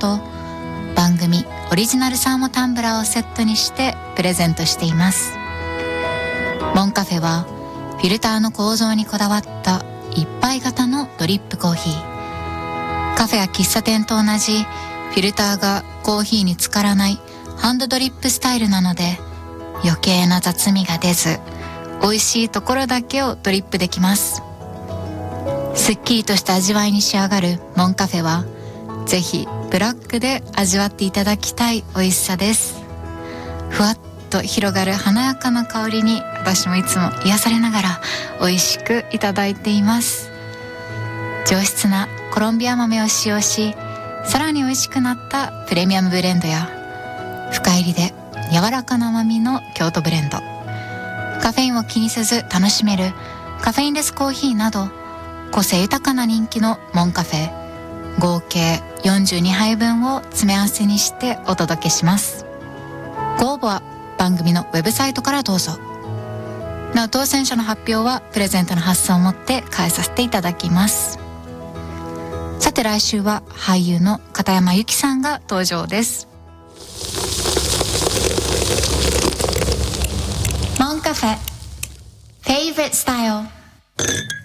と番組オリジナルサーモタンブラーをセットにしてプレゼントしています。モンカフェはフィルターの構造にこだわった一杯型のドリップコーヒー。カフェや喫茶店と同じフィルターがコーヒーに浸からないハンドドリップスタイルなので、余計な雑味が出ず美味しいところだけをドリップできます。すっきりとした味わいに仕上がるモンカフェはぜひブラックで味わっていただきたい美味しさです。ふわっと広がる華やかな香りに私もいつも癒されながら美味しくいただいています。上質なコロンビア豆を使用し、さらに美味しくなったプレミアムブレンドや深入りで柔らかな甘みの京都ブレンド、カフェインを気にせず楽しめるカフェインレスコーヒーなど個性豊かな人気のモンカフェ合計42杯分を詰め合わせにしてお届けします。ご応募は番組のウェブサイトからどうぞ。なお当選者の発表はプレゼントの発送をもって返させていただきます。さて来週は俳優の片山由紀さんが登場です。モンカフェ Favorite Style